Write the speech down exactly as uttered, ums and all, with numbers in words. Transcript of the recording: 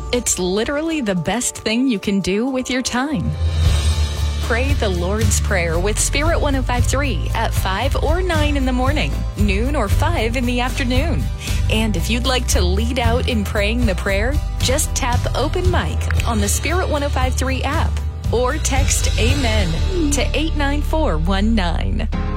It's literally the best thing you can do with your time. Pray the Lord's Prayer with Spirit one oh five point three at five or nine in the morning, noon or five in the afternoon. And if you'd like to lead out in praying the prayer, just tap Open Mic on the Spirit one oh five point three app or text Amen to eight nine four one nine.